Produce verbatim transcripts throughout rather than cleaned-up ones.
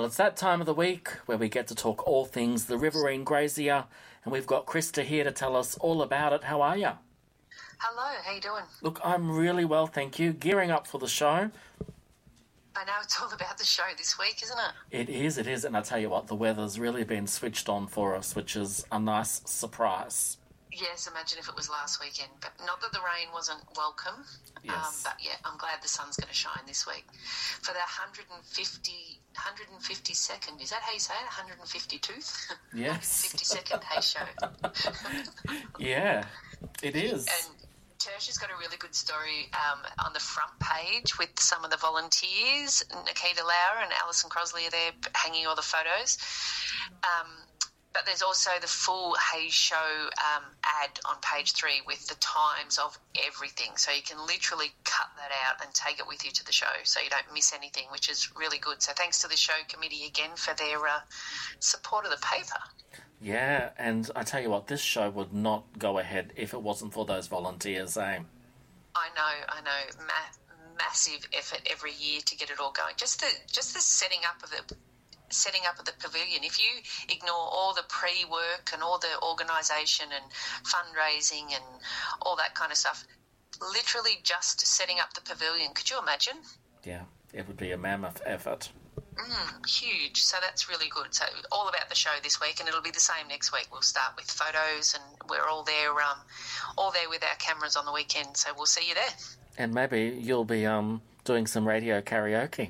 Well, it's that time of the week where we get to talk all things the Riverine Grazier, and we've got Krista here to tell us all about it. How are you? Hello, how you doing? Look, I'm really well, thank you. Gearing up for the show. I know it's all about the show this week, isn't it? It is, it is, and I tell you what, the weather's really been switched on for us, which is a nice surprise. Yes, imagine if it was last weekend, but not that the rain wasn't welcome. Yes. Um, but yeah, I'm glad the sun's going to shine this week. For the one hundred fifty, one hundred fifty-second, is that how you say it? one hundred fifty-tooth? Yes. fifty-second Hay Show. Yeah, it is. And Tertia's got a really good story um, on the front page with some of the volunteers. Nikita Lauer and Alison Crosley are there hanging all the photos. Um, but there's also the full Hay Show um, ad on page three with the times of everything. So you can literally cut that out and take it with you to the show so you don't miss anything, which is really good. So thanks to the show committee again for their uh, support of the paper. Yeah, and I tell you what, this show would not go ahead if it wasn't for those volunteers, eh? I know, I know. Ma- massive effort every year to get it all going. Just the just the setting up of the setting up of the pavilion. If you ignore all the pre-work and all the organisation and fundraising and all that kind of stuff, literally just setting up the pavilion, could you imagine? Yeah, it would be a mammoth effort. Mm, huge. So that's really good. So all about the show this week, and it'll be the same next week. We'll start with photos, and we're all there, um, all there with our cameras on the weekend. So we'll see you there. And maybe you'll be um doing some radio karaoke.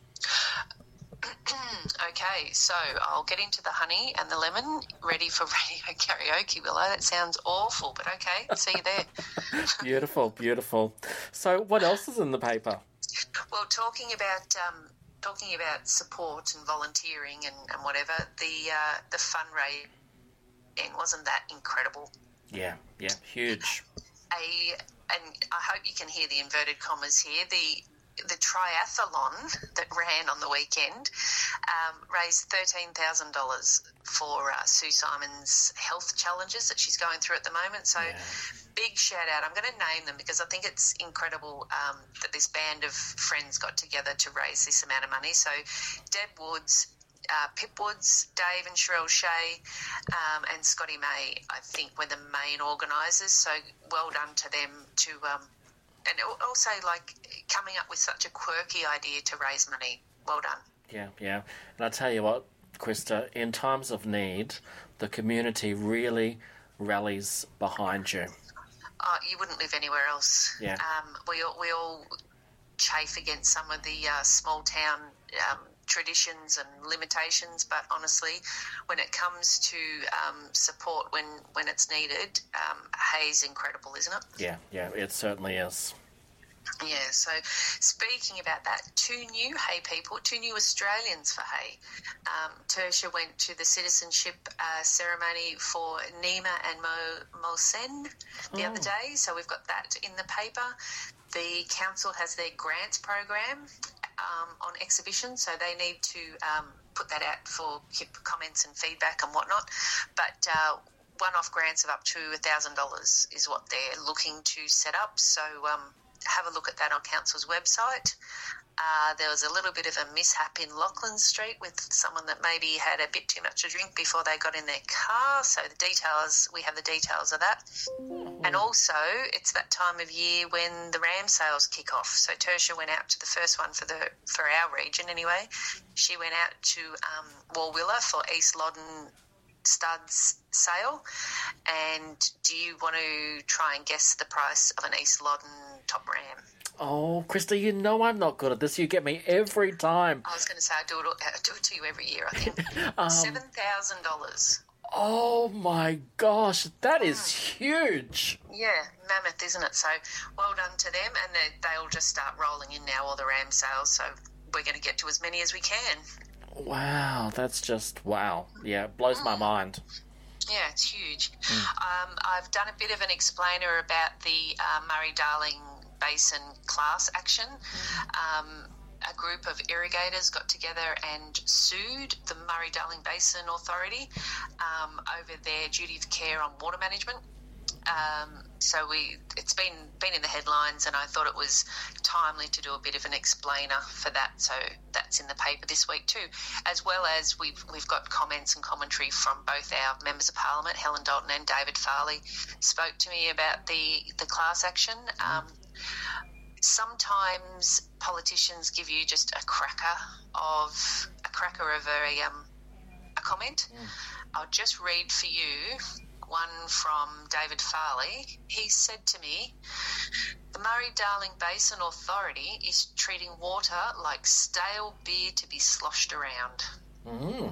Okay, so I'll get into the honey and the lemon, ready for radio karaoke, Willow. That sounds awful, but okay, see you there. Beautiful, beautiful. So what else is in the paper? Well, talking about um, talking about support and volunteering and, and whatever, the uh, the fundraising, wasn't that incredible? Yeah, yeah, huge. A and I hope you can hear the inverted commas here. The the triathlon that ran on the weekend um, raised thirteen thousand dollars for uh, Sue Simon's health challenges that she's going through at the moment. So Yeah. big shout out. I'm going to name them because I think it's incredible um, that this band of friends got together to raise this amount of money. So Deb Woods, uh, Pip Woods, Dave and Cheryl Shea, um, and Scotty May, I think, were the main organisers. So well done to them to... Um, And also, like, coming up with such a quirky idea to raise money. Well done. Yeah, yeah. And I tell you what, Krista, in times of need, the community really rallies behind you. Oh, you wouldn't live anywhere else. Yeah. Um, we, all, we all chafe against some of the uh, small town um, traditions and limitations, but honestly, when it comes to um, support when, when it's needed, um, Hay's incredible, isn't it? Yeah, yeah, it certainly is. Yeah, so speaking about that, two new Hay people, two new Australians for Hay. Um, Tertia went to the citizenship uh, ceremony for Nima and Mo Mohsen the Oh. other day, so we've got that in the paper. The council has their grants program um, on exhibition, so they need to um, put that out for comments and feedback and whatnot. But uh, one-off grants of up to one thousand dollars is what they're looking to set up, so um, have a look at that on council's website. Uh, there was a little bit of a mishap in Lachlan Street with someone that maybe had a bit too much to drink before they got in their car. So the details, we have the details of that. And also, it's that time of year when the ram sales kick off. So Tertia went out to the first one for the for our region anyway. She went out to um, Warwilla for East Loddon Studs sale. And do you want to try and guess the price of an East Loddon top ram? Oh, Krista, you know I'm not good at this. You get me every time. I was going to say I do it, I do it to you every year, I think. Um, seven thousand dollars. Oh, my gosh. That is huge. Yeah, mammoth, isn't it? So well done to them, and they, they'll just start rolling in now, all the ram sales, so we're going to get to as many as we can. Wow, that's just, wow. Yeah, it blows my mind. Yeah, it's huge. Mm. Um, I've done a bit of an explainer about the uh, Murray-Darling Basin class action. Mm. Um, a group of irrigators got together and sued the Murray-Darling Basin Authority um, over their duty of care on water management. Um, So we, it's been been in the headlines, and I thought it was timely to do a bit of an explainer for that. So that's in the paper this week too, as well as we've we've got comments and commentary from both our members of Parliament, Helen Dalton and David Farley, spoke to me about the the class action. Um, sometimes politicians give you just a cracker of a cracker of a um, a comment. Mm. I'll just read for you one from David Farley. He said to me, "The Murray-Darling Basin Authority is treating water like stale beer to be sloshed around." Mm.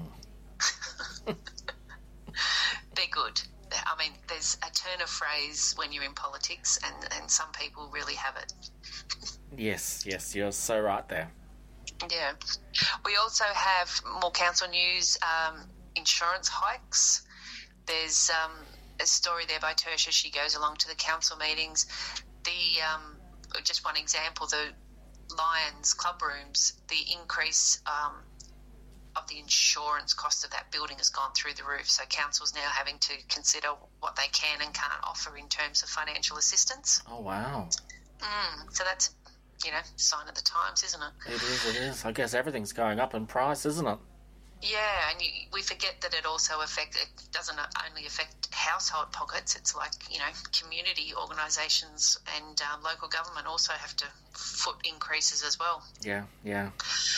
They're good. I mean, there's a turn of phrase when you're in politics, and, and some people really have it. Yes, yes, you're so right there. Yeah. We also have more council news, um, insurance hikes. There's um, a story there by Tertia. She goes along to the council meetings. The um, just one example, the Lions club rooms, the increase um, of the insurance cost of that building has gone through the roof. So council's now having to consider what they can and can't offer in terms of financial assistance. Oh, wow. Mm, so that's, you know, sign of the times, isn't it? It is, it is. I guess everything's going up in price, isn't it? Yeah, and you, we forget that it also affect, it doesn't only affect household pockets, it's like, you know, community organisations and um, local government also have to foot increases as well. Yeah, yeah.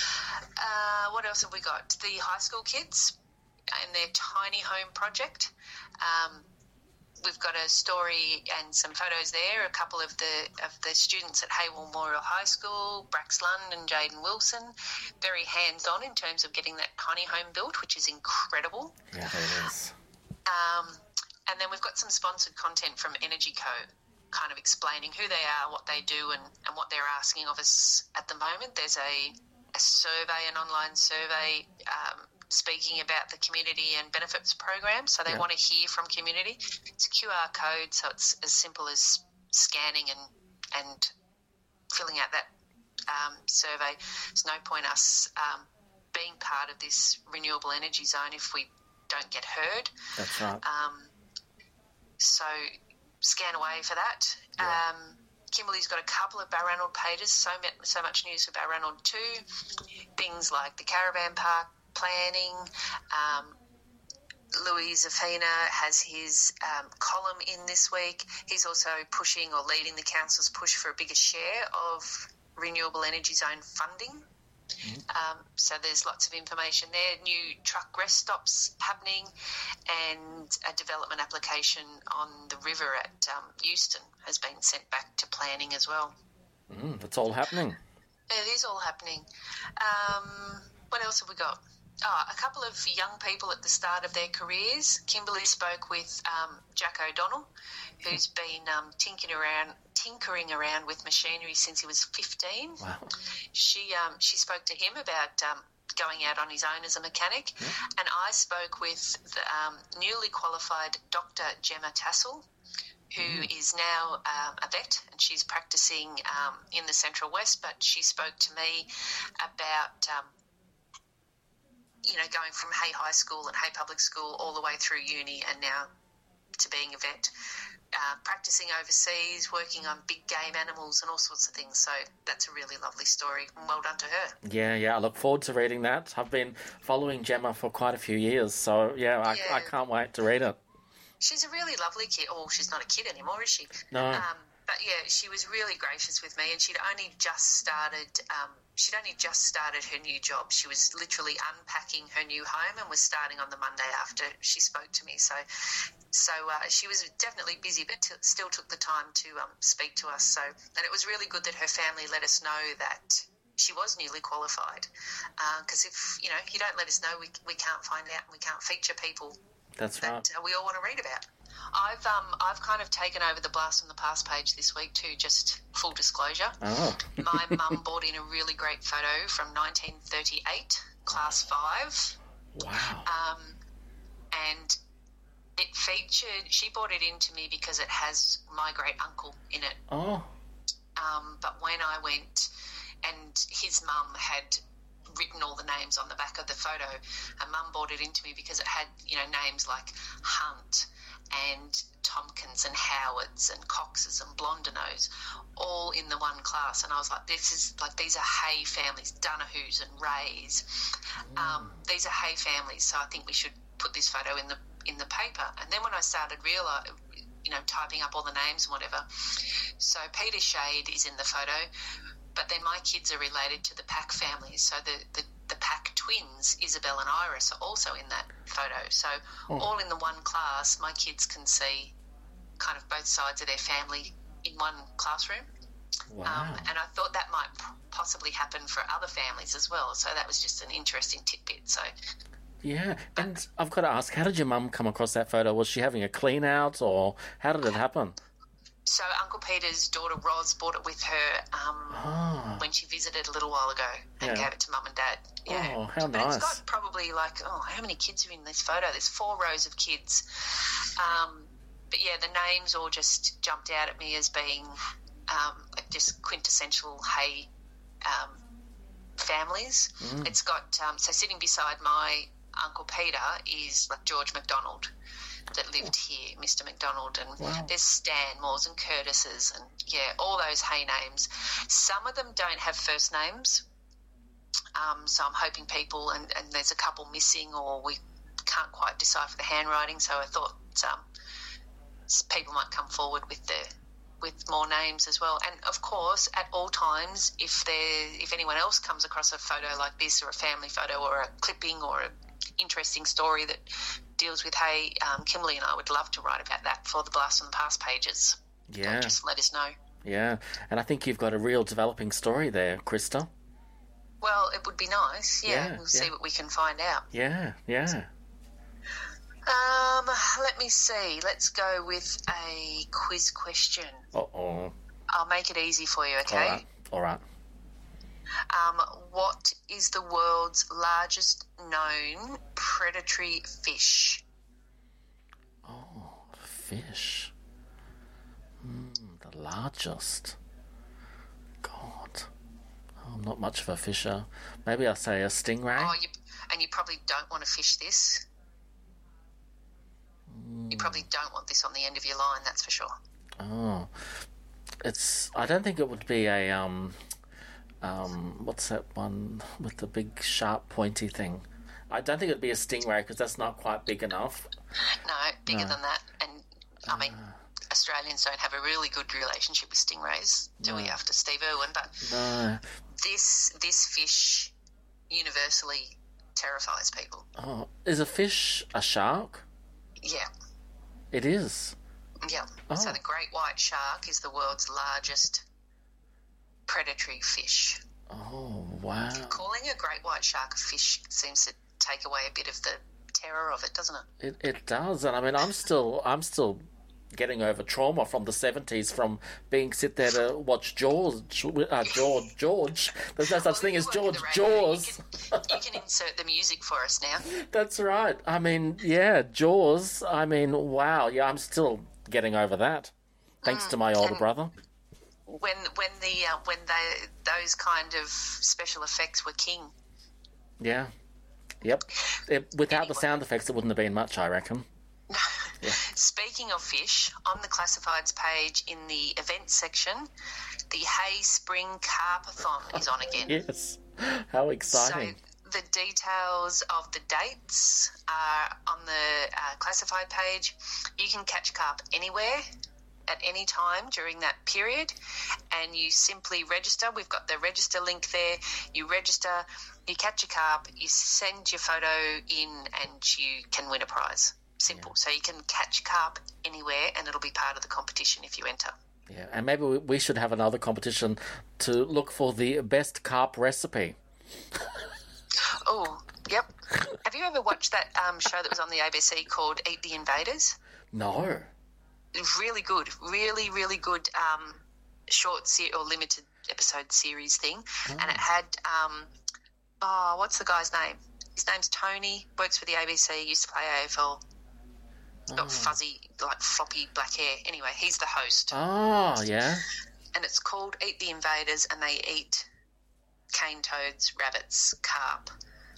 Uh, what else have we got? The high school kids and their tiny home project. Um, we've got a story and some photos there, a couple of the of the students at Hayward Memorial High School, Brax Lund and Jaden Wilson, very hands-on in terms of getting that tiny home built, which is incredible. Yeah, it is. Um, and then we've got some sponsored content from Energy Co, kind of explaining who they are, what they do, and, and what they're asking of us at the moment. There's a, a survey, an online survey, um, speaking about the community and benefits program, so they yeah. want to hear from community. It's a Q R code, so it's as simple as scanning and and filling out that um, survey. There's no point us um, being part of this renewable energy zone if we don't get heard. That's right. Um, so scan away for that. Yeah. Um, Kimberley's got a couple of Balranald pages, so, so much news for Balranald too. Things like the caravan park planning. Um, Louis Zafina has his um, column in this week. He's also pushing or leading the council's push for a bigger share of renewable energy zone funding. Mm-hmm. Um, so there's lots of information there. New truck rest stops happening, and a development application on the river at um, Euston has been sent back to planning as well. Mm, that's all happening. It is all happening. Um, what else have we got? Oh, a couple of young people at the start of their careers. Kimberley spoke with um, Jack O'Donnell, who's been um, tinkering around, tinkering around with machinery since he was fifteen. Wow. She um, she spoke to him about um, going out on his own as a mechanic, yeah. and I spoke with the um, newly qualified Doctor Gemma Tassel, who mm. is now um, a vet, and she's practising um, in the Central West. But she spoke to me about Um, you know, going from Hay High School and Hay Public School all the way through uni and now to being a vet, uh, practising overseas, working on big game animals and all sorts of things. So that's a really lovely story, and well done to her. Yeah, yeah, I look forward to reading that. I've been following Gemma for quite a few years, so yeah, I, yeah. I can't wait to read it. She's a really lovely kid. Oh, she's not a kid anymore, is she? No. Um, but yeah, she was really gracious with me, and she'd only just started... Um, She'd only just started her new job. She was literally unpacking her new home and was starting on the Monday after she spoke to me. So so uh, she was definitely busy, but t- still took the time to um, speak to us. So, and it was really good that her family let us know that she was newly qualified. Because uh, if, you know, you don't let us know, we we can't find out and we can't feature people That's that right. uh, we all want to read about. I've um I've kind of taken over the Blast from the Past page this week too, just full disclosure. Oh. My mum bought in a really great photo from nineteen thirty-eight, class five. Wow. Um, and it featured, she bought it in to me because it has my great uncle in it. Oh. Um, but when I went, and his mum had written all the names on the back of the photo, and mum bought it into me because it had, you know, names like Hunt and Tompkins and Howards and Coxes and Blondinos all in the one class. And I was like, this is like, these are Hay families, Donohues and Rays. Um, these are Hay families, so I think we should put this photo in the in the paper. And then when I started realising, you know, typing up all the names and whatever, so Peter Shade is in the photo, but then my kids are related to the Pack families. So the, the, the Pack twins, Isabel and Iris, are also in that photo. So oh. all in the one class, my kids can see kind of both sides of their family in one classroom. Wow. Um, and I thought that might possibly happen for other families as well. So that was just an interesting tidbit. So yeah, and I've got to ask, how did your mum come across that photo? Was she having a clean out, or how did it happen? So Uncle Peter's daughter Roz bought it with her um, oh. when she visited a little while ago and yeah. gave it to Mum and Dad. Yeah. Oh, how but nice. It's got probably like, oh, how many kids are in this photo? There's four rows of kids. Um, but yeah, the names all just jumped out at me as being um, like just quintessential Hay um, families. Mm. It's got, um, so sitting beside my Uncle Peter is like George MacDonald that lived here, Mister McDonald, and wow. there's Stanmores and Curtises and, yeah, all those Hay names. Some of them don't have first names, um, so I'm hoping people, and, and there's a couple missing, or we can't quite decipher the handwriting, so I thought um, people might come forward with the with more names as well. And, of course, at all times, if there, if anyone else comes across a photo like this, or a family photo, or a clipping, or an interesting story that deals with Hay, um, Kimberly and I would love to write about that for the Blast from the Past pages. Yeah. So just let us know. Yeah, and I think you've got a real developing story there, Krista. Well, it would be nice, yeah. yeah we'll yeah. see what we can find out. Yeah, yeah. Um, let me see. Let's go with a quiz question. Uh-oh. I'll make it easy for you, okay? All right, all right. Um, what is the world's largest known predatory fish? Oh, fish. Mm, the largest. God. Oh, I'm not much of a fisher. Maybe I'll say a stingray. Oh, you, and you probably don't want to fish this. Mm. You probably don't want this on the end of your line, that's for sure. Oh. It's... I don't think it would be a... um. Um, what's that one with the big sharp pointy thing? I don't think it'd be a stingray because that's not quite big enough. No, bigger no. than that. And I mean, uh, Australians don't have a really good relationship with stingrays, do no. we? After Steve Irwin, but no. this this fish universally terrifies people. Oh, is a fish a shark? Yeah, it is. Yeah. Oh. So the great white shark is the world's largest predatory fish. Oh, wow. Calling a great white shark a fish seems to take away a bit of the terror of it, doesn't it? It it does, and I mean, I'm still I'm still getting over trauma from the seventies from being sit there to watch George, uh, George, George. There's no such well, thing as George Jaws. You can, you can insert the music for us now. That's right. I mean, yeah, Jaws. I mean, wow. Yeah, I'm still getting over that, thanks mm, to my older brother. When when the uh, when they those kind of special effects were king. Yeah, yep. It, without anyway. the sound effects, it wouldn't have been much, I reckon. Yeah. Speaking of fish, on the classifieds page in the events section, the Hay Spring Carpathon is on again. Yes, how exciting! So the details of the dates are on the uh, classified page. You can catch carp anywhere, at any time during that period, and you simply register. We've got the register link there. You register, you catch a carp, you send your photo in, and you can win a prize. Simple. Yeah. So you can catch carp anywhere, and it'll be part of the competition if you enter. Yeah, and maybe we should have another competition to look for the best carp recipe. Oh, yep. Have you ever watched that um, show that was on the A B C called Eat the Invaders? No. Really good, really, really good um, short se- or limited episode series thing. Oh. And it had, um, oh, what's the guy's name? His name's Tony, works for the A B C, used to play A F L. He's got oh. fuzzy, like floppy black hair. Anyway, he's the host. Oh, yeah. And it's called Eat the Invaders, and they eat cane toads, rabbits, carp,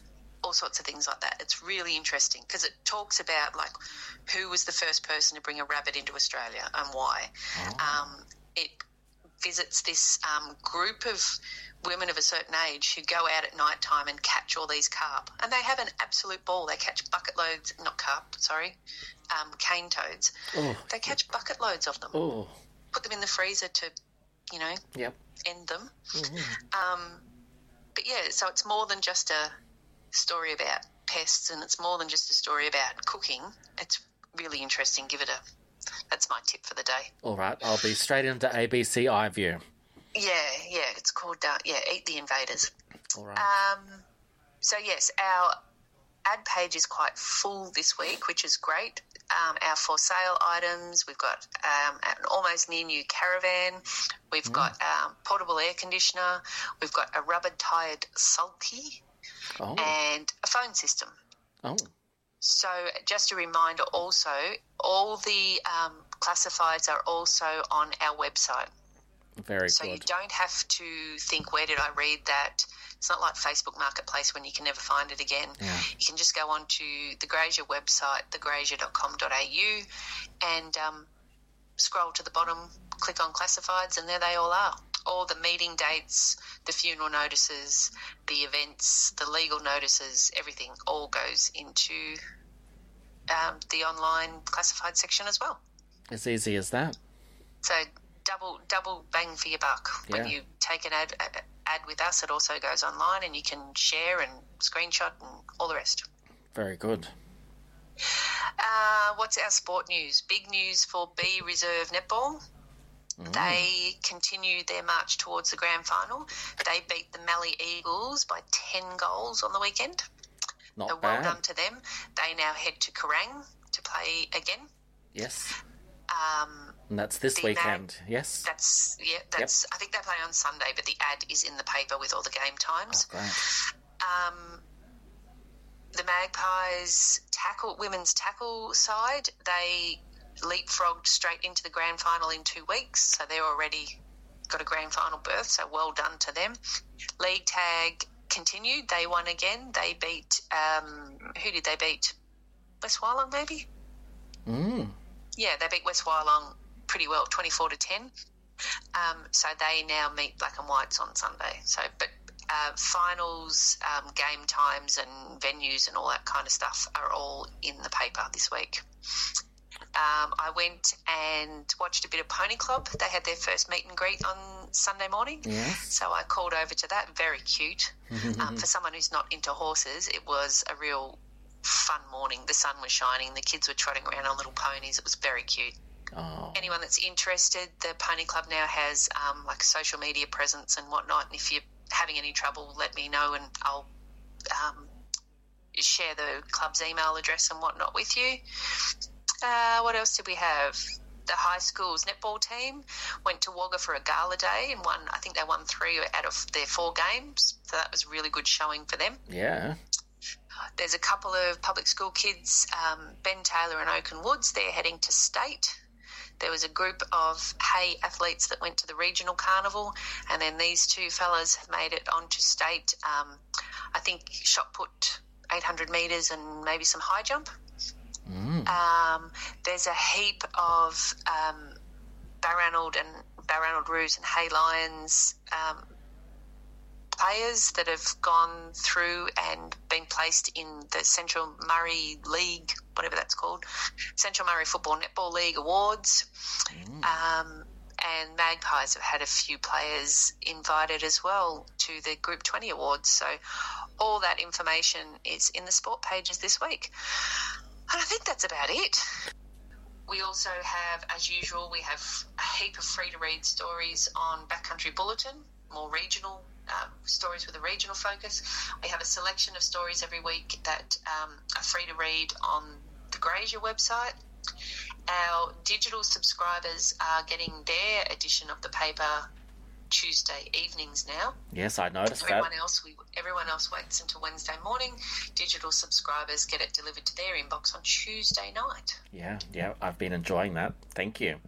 all sorts of things like that. It's really interesting because it talks about, like, who was the first person to bring a rabbit into Australia and why. Oh. Um, it visits this um, group of women of a certain age who go out at night time and catch all these carp. And they have an absolute ball. They catch bucket loads, not carp, sorry, um, cane toads. Oh. They catch bucket loads of them. Oh. Put them in the freezer to, you know, yep. end them. Mm-hmm. Um, but, yeah, so it's more than just a story about pests, and it's more than just a story about cooking. It's really interesting. Give it a... That's my tip for the day. All right. I'll be straight into A B C iView. Yeah, yeah. It's called, uh, yeah, Eat the Invaders. All right. Um, so, yes, our ad page is quite full this week, which is great. Um, our for sale items, we've got um, an almost near new caravan. We've mm. got um, portable air conditioner. We've got a rubber-tired sulky oh. and a phone system. Oh. So just a reminder also, all the um, classifieds are also on our website. Very so good. So you don't have to think, where did I read that? It's not like Facebook Marketplace when you can never find it again. Yeah. You can just go on to the Grazier website, the grazier dot com dot a u, and um, scroll to the bottom, click on classifieds, and there they all are. All the meeting dates, the funeral notices, the events, the legal notices, everything all goes into um, the online classified section as well. As easy as that. So double double bang for your buck. Yeah. When you take an ad, ad with us, it also goes online and you can share and screenshot and all the rest. Very good. Uh, what's our sport news? Big news for B Reserve Netball. Mm. They continue their march towards the grand final. They beat the Mallee Eagles by ten goals on the weekend. Not so bad. Well done to them. They now head to Kerrang to play again. Yes. Um, and that's this weekend, ad, yes? That's, yeah, that's. Yep. I think they play on Sunday, but the ad is in the paper with all the game times. Oh, great. Um, the Magpies tackle, women's tackle side, they leapfrogged straight into the grand final in two weeks, so they're already got a grand final berth, so well done to them. League tag continued. They won again. They beat, um, who did they beat? West Wyalong, maybe? Mm. Yeah, they beat West Wyalong pretty well, twenty-four to ten. Um, so they now meet Black and Whites on Sunday. So, but uh, finals, um, game times and venues and all that kind of stuff are all in the paper this week. Um, I went and watched a bit of Pony Club. They had their first meet and greet on Sunday morning. Yes. So I called over to that. Very cute. um, for someone who's not into horses, it was a real fun morning. The sun was shining. The kids were trotting around on little ponies. It was very cute. Oh. Anyone that's interested, the Pony Club now has um, like social media presence and whatnot. And if you're having any trouble, let me know and I'll um, share the club's email address and whatnot with you. Uh, what else did we have? The high school's netball team went to Wagga for a gala day and won. I think they won three out of their four games, so that was really good showing for them. Yeah. There's a couple of public school kids, um, Ben Taylor and Oaken Woods. They're heading to state. There was a group of Hay athletes that went to the regional carnival, and then these two fellas have made it onto state. Um, I think shot put, eight hundred metres, and maybe some high jump. Mm. Um, there's a heap of um, Barranald and Barranald Roos and Hay Lions um, players that have gone through and been placed in the Central Murray League, whatever that's called, Central Murray Football Netball League Awards. Mm. Um, and Magpies have had a few players invited as well to the Group twenty Awards. So all that information is in the sport pages this week. And I think that's about it. We also have, as usual, we have a heap of free-to-read stories on Backcountry Bulletin, more regional um, stories with a regional focus. We have a selection of stories every week that um, are free to read on the Grazier website. Our digital subscribers are getting their edition of the paper Tuesday evenings now. Yes, I noticed everyone that. Else, we, everyone else waits until Wednesday morning. Digital subscribers get it delivered to their inbox on Tuesday night. Yeah, yeah, I've been enjoying that. Thank you. Good.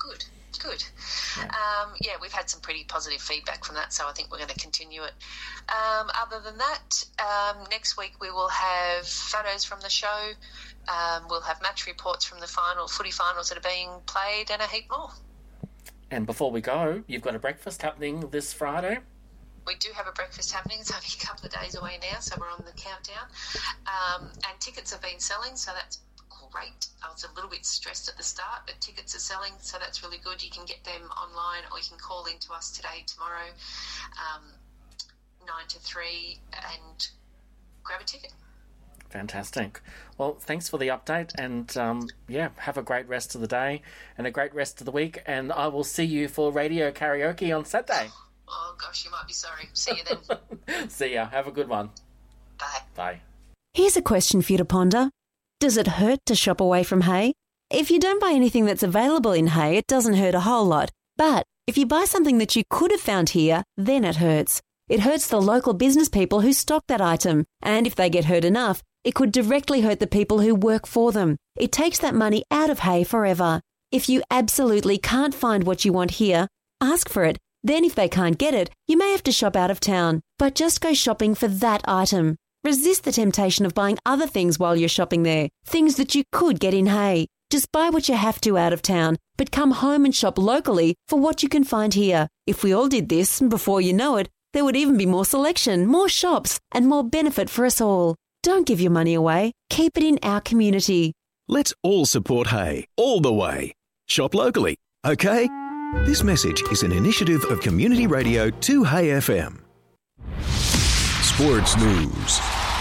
Good. Yeah. Um, yeah, we've had some pretty positive feedback from that, so I think we're going to continue it. Um, other than that, um, next week we will have photos from the show. Um, we'll have match reports from the final footy finals that are being played and a heap more. And before we go, you've got a breakfast happening this Friday. We do have a breakfast happening. It's only a couple of days away now, so we're on the countdown. Um, and tickets have been selling, so that's great. I was a little bit stressed at the start, but tickets are selling, so that's really good. You can get them online, or you can call in to us today, tomorrow, um, nine to three, and grab a ticket. Fantastic. Well, thanks for the update, and um, yeah, have a great rest of the day and a great rest of the week, and I will see you for radio karaoke on Saturday. Oh gosh, you might be sorry. See you then. See ya. Have a good one. Bye. Bye. Here's a question for you to ponder. Does it hurt to shop away from Hay? If you don't buy anything that's available in Hay, it doesn't hurt a whole lot. But if you buy something that you could have found here, then it hurts. It hurts the local business people who stock that item. And if they get hurt enough, it could directly hurt the people who work for them. It takes that money out of Hay forever. If you absolutely can't find what you want here, ask for it. Then if they can't get it, you may have to shop out of town. But just go shopping for that item. Resist the temptation of buying other things while you're shopping there, things that you could get in Hay. Just buy what you have to out of town, but come home and shop locally for what you can find here. If we all did this, before you know it, there would even be more selection, more shops, and more benefit for us all. Don't give your money away. Keep it in our community. Let's all support Hay, all the way. Shop locally, okay? This message is an initiative of Community Radio two Hay F M. Sports News.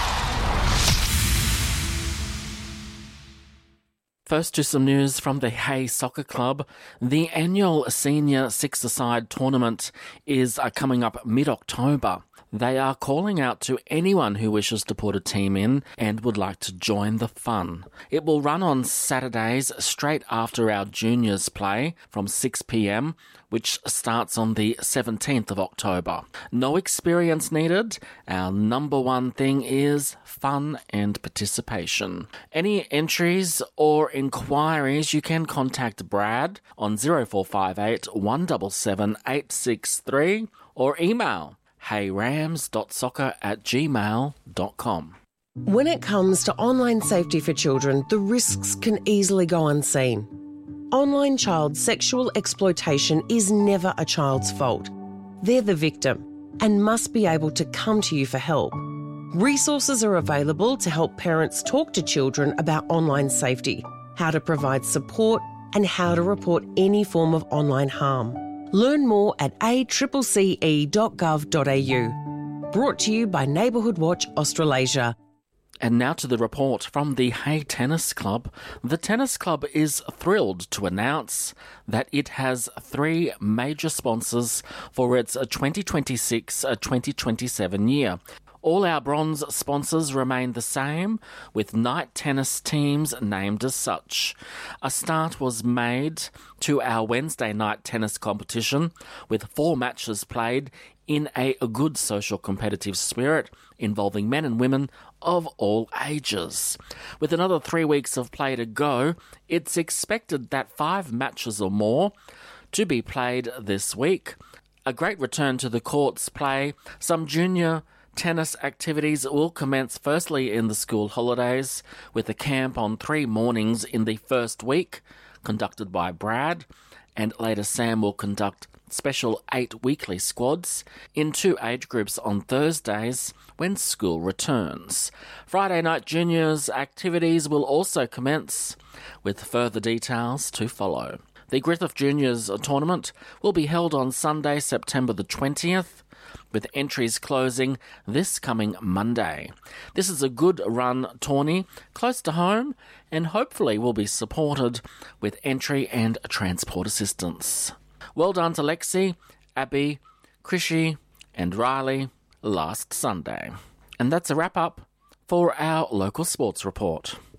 First to some news from the Hay Soccer Club. The annual Senior Six-a-Side tournament is uh, coming up mid-October. They are calling out to anyone who wishes to put a team in and would like to join the fun. It will run on Saturdays straight after our juniors play from six p.m, which starts on the seventeenth of October. No experience needed. Our number one thing is fun and participation. Any entries or inquiries, you can contact Brad on zero four five eight, one seven seven, eight six three or email hey rams dot soccer at gmail dot com. When it comes to online safety for children, the risks can easily go unseen. Online child sexual exploitation is never a child's fault. They're the victim and must be able to come to you for help. Resources are available to help parents talk to children about online safety, how to provide support, and how to report any form of online harm. Learn more at a c c c e dot gov dot a u. Brought to you by Neighbourhood Watch Australasia. And now to the report from the Hay Tennis Club. The tennis club is thrilled to announce that it has three major sponsors for its twenty twenty-six twenty twenty-seven year. All our bronze sponsors remain the same, with night tennis teams named as such. A start was made to our Wednesday night tennis competition, with four matches played in a good social competitive spirit involving men and women of all ages. With another three weeks of play to go, it's expected that five matches or more to be played this week. A great return to the courts play. Some junior tennis activities will commence firstly in the school holidays, with a camp on three mornings in the first week, conducted by Brad, and later Sam will conduct special eight weekly squads in two age groups on Thursdays when school returns. Friday night juniors activities will also commence, with further details to follow. The Griffith Juniors tournament will be held on Sunday, September the twentieth, with entries closing this coming Monday. This is a good run tourney, close to home, and hopefully will be supported with entry and transport assistance. Well done to Lexi, Abby, Krishy and Riley last Sunday. And that's a wrap-up for our local sports report.